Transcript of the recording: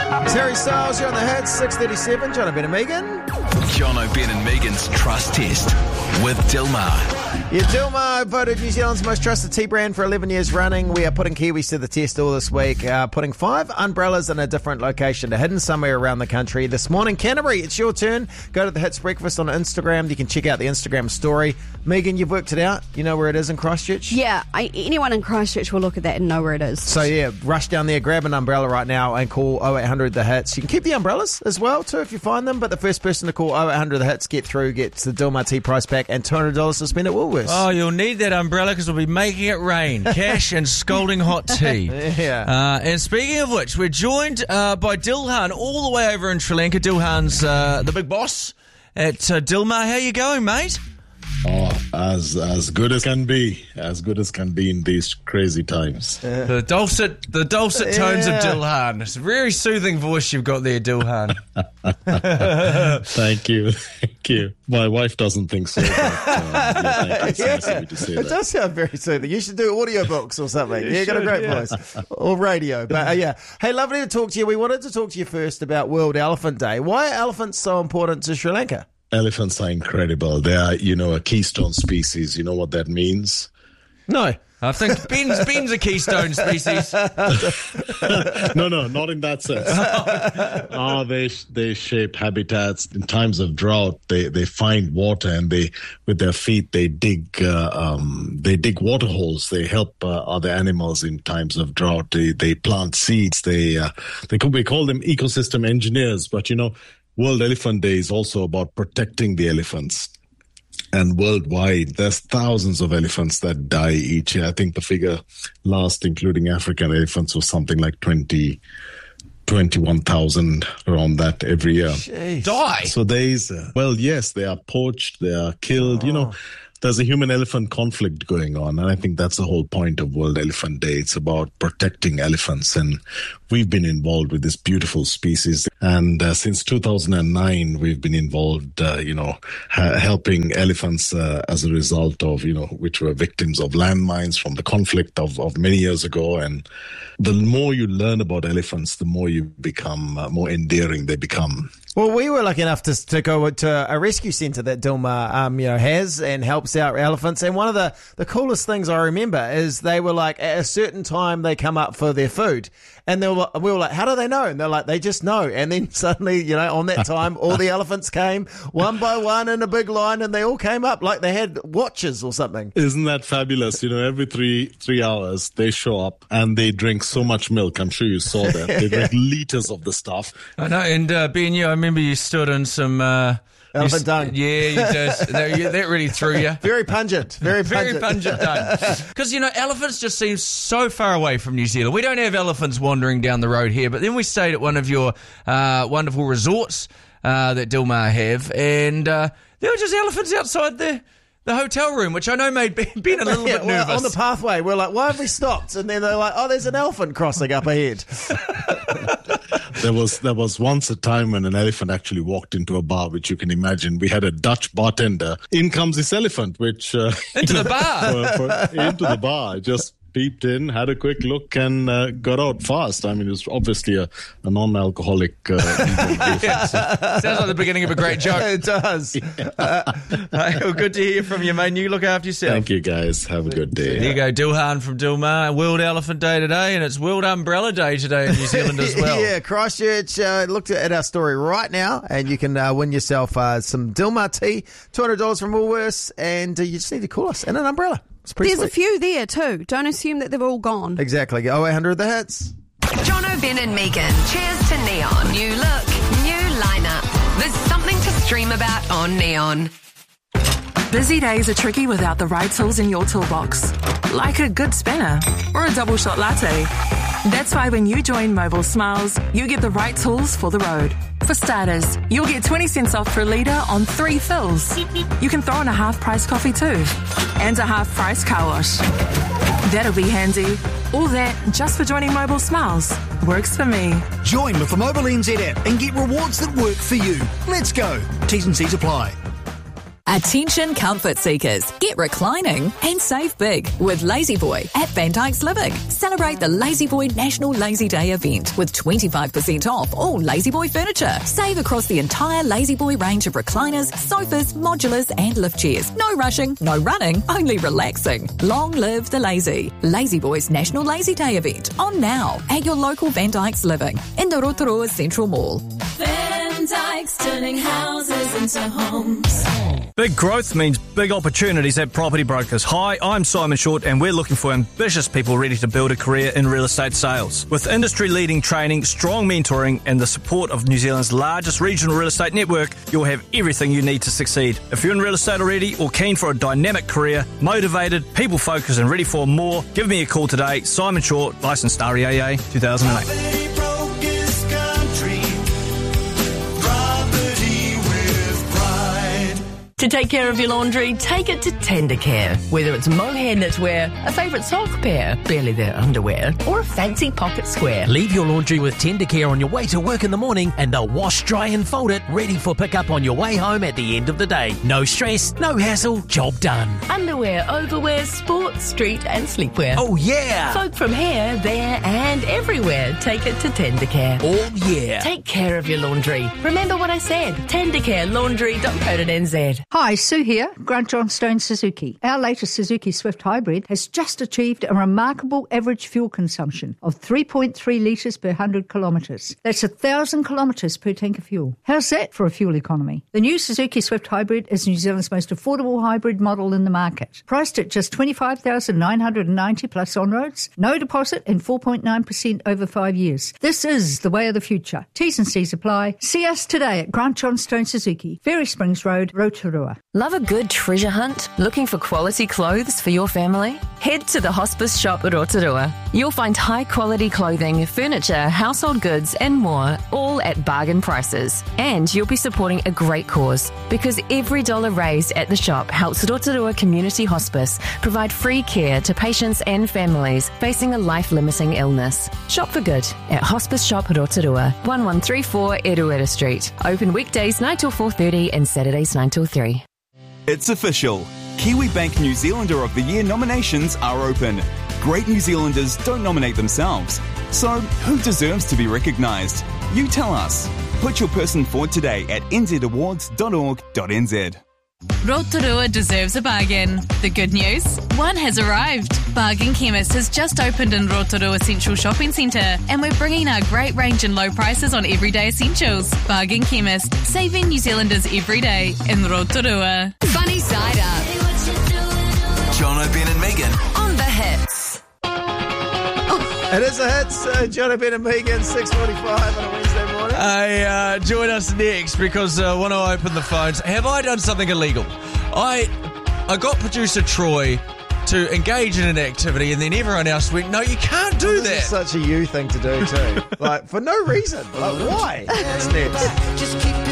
It's Harry Styles, you're on the hits, 6:37, John O'Ben and Megan. John O'Ben and Megan's Trust Test with Dilmah. Yeah, Dilmah voted New Zealand's most trusted tea brand for 11 years running. We are putting Kiwis to the test all this week, putting 5 umbrellas in a different location, hidden somewhere around the country. This morning, Canterbury, it's your turn. Go to the Hits Breakfast on Instagram. You can check out the Instagram story. Megan, you've worked it out. You know where it is in Christchurch? Yeah, anyone in Christchurch will look at that and know where it is. So yeah, rush down there, grab an umbrella right now and call 0800 The Hits. You can keep the umbrellas as well too if you find them, but the first person to call 0800 The Hits gets the Dilmah Tea price pack and $200 to spend at Woolworths. Oh, you'll need that umbrella because we'll be making it rain. Cash and scalding hot tea. Yeah. And speaking of which, we're joined by Dilhan all the way over in Sri Lanka. Dilhan's the big boss at Dilmah. How you going, mate? Oh, as good as can be in these crazy times. The dulcet tones of Dilhan. It's a very soothing voice you've got there, Dilhan. Thank you. My wife doesn't think so. But, it's nice of you to say it does sound very soothing. You should do audiobooks or something. You've got a great voice. Or radio. But yeah. Hey, lovely to talk to you. We wanted to talk to you first about World Elephant Day. Why are elephants so important to Sri Lanka? Elephants are incredible. They are, a keystone species. You know what that means? No. I think Ben's a keystone species. No, not in that sense. They shape habitats in times of drought. They find water and with their feet they dig water holes. They help other animals in times of drought. They plant seeds. We call them ecosystem engineers. But World Elephant Day is also about protecting the elephants. And worldwide, there's thousands of elephants that die each year. I think the figure last, including African elephants, was something like 21,000, around that every year. Jeez. Die? So yes, they are poached, they are killed. There's a human-elephant conflict going on, and I think that's the whole point of World Elephant Day. It's about protecting elephants, and we've been involved with this beautiful species. And since 2009, we've been involved, helping elephants as a result of, which were victims of landmines from the conflict of many years ago. And the more you learn about elephants, the more you become, more endearing they become. Well, we were lucky enough to go to a rescue centre that Dilmah, has and helps out elephants. And one of the coolest things I remember is they were like, at a certain time they come up for their food. And we were like, how do they know? And they're like, they just know. And then suddenly, on that time, all the elephants came one by one in a big line and they all came up like they had watches or something. Isn't that fabulous? Every three hours they show up and they drink so much milk. I'm sure you saw that. They drink liters of the stuff. I know. And Ben, I remember you stood in some... elephant dung. Yeah, you did. That really threw you. Very pungent. Very pungent dung. Because, elephants just seem so far away from New Zealand. We don't have elephants wandering down the road here, but then we stayed at one of your wonderful resorts that Dilmah have, and there were just elephants outside the hotel room, which I know made Ben a little bit nervous. On the pathway, we're like, why have we stopped? And then they're like, oh, there's an elephant crossing up ahead. There was once a time when an elephant actually walked into a bar, which you can imagine. We had a Dutch bartender. In comes this elephant, which... into the bar? Into the bar. Just peeped in, had a quick look, and got out fast. I mean, it was obviously a non-alcoholic... Sounds like the beginning of a great joke. It does. Well, good to hear from you, mate. You look after yourself. Thank you, guys. Have a good day. There you go, Dilhan from Dilmah. World Elephant Day today, and it's World Umbrella Day today in New Zealand as well. Yeah, Christchurch looked at our story right now, and you can win yourself some Dilmah tea, $200 from Woolworths, and you just need to call us and an umbrella. There's sweet. a few there too. Don't assume that they've all gone. Exactly. 0800 The Hits. John O'Ben and Megan. Cheers to Neon. New look, new lineup. There's something to stream about on Neon. Busy days are tricky without the right tools in your toolbox. Like a good spinner or a double shot latte. That's why when you join Mobile Smiles, you get the right tools for the road. For starters, you'll get 20 cents off per litre on 3 fills. You can throw in a half-price coffee too. And a half-price car wash. That'll be handy. All that just for joining Mobile Smiles. Works for me. Join with the Mobile NZ app and get rewards that work for you. Let's go. T's and C's apply. Attention comfort seekers, get reclining and save big with Lazy Boy at Van Dyke's Living. Celebrate the Lazy Boy National Lazy Day event with 25% off all Lazy Boy furniture. Save across the entire Lazy Boy range of recliners, sofas, modulars and lift chairs. No rushing, no running, only relaxing. Long live the lazy. Lazy Boy's National Lazy Day event on now at your local Van Dyke's Living in the Rotorua Central Mall. Van Dyke's turning houses into homes. Big growth means big opportunities at Property Brokers. Hi, I'm Simon Short and we're looking for ambitious people ready to build a career in real estate sales. With industry-leading training, strong mentoring and the support of New Zealand's largest regional real estate network, you'll have everything you need to succeed. If you're in real estate already or keen for a dynamic career, motivated, people-focused and ready for more, give me a call today. Simon Short, licensed REAA 2008. To take care of your laundry, take it to Tendercare. Whether it's mohair knitwear, a favourite sock pair, barely their underwear, or a fancy pocket square. Leave your laundry with Tendercare on your way to work in the morning and they'll wash, dry and fold it, ready for pickup on your way home at the end of the day. No stress, no hassle, job done. Underwear, overwear, sports, street and sleepwear. Oh yeah! Folk from here, there and everywhere, take it to Tendercare. Oh yeah! Take care of your laundry. Remember what I said, tendercarelaundry.co.nz. Hi, Sue here, Grant Johnstone Suzuki. Our latest Suzuki Swift Hybrid has just achieved a remarkable average fuel consumption of 3.3 litres per 100 kilometres. That's 1,000 kilometres per tank of fuel. How's that for a fuel economy? The new Suzuki Swift Hybrid is New Zealand's most affordable hybrid model in the market. Priced at just $25,990 plus on-roads, no deposit and 4.9% over 5 years. This is the way of the future. T's and C's apply. See us today at Grant Johnstone Suzuki, Ferry Springs Road, Rotorua. Love a good treasure hunt? Looking for quality clothes for your family? Head to the Hospice Shop at Rotorua. You'll find high quality clothing, furniture, household goods and more, all at bargain prices. And you'll be supporting a great cause because every dollar raised at the shop helps Rotorua Community Hospice provide free care to patients and families facing a life-limiting illness. Shop for good at Hospice Shop Rotorua, 1134 Eruera Street. Open weekdays 9 till 4:30 and Saturdays 9 till 3. It's official. KiwiBank New Zealander of the Year nominations are open. Great New Zealanders don't nominate themselves. So, who deserves to be recognised? You tell us. Put your person forward today at nzawards.org.nz. Rotorua deserves a bargain. The good news? One has arrived. Bargain Chemist has just opened in Rotorua Central Shopping Centre and we're bringing our great range and low prices on everyday essentials. Bargain Chemist, saving New Zealanders every day in Rotorua. Funny Side Up. Jono, Ben and Megan On the hits. It is a hits. Jono, Ben and Megan, 6:45 on a Wednesday morning. Join us next because when I open the phones, have I done something illegal? I got producer Troy to engage in an activity and then everyone else went, no, you can't do that. This is such a you thing to do too. Like, for no reason. Like, why? That's next.